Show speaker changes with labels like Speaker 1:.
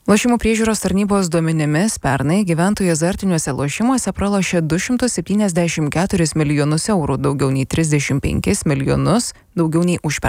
Speaker 1: Lošimų priežiūros tarnybos duomenimis pernai gyventojai azartiniuose lošimuose pralošė 274 milijonus eurų, daugiau nei 35 milijonus daugiau nei užpernai.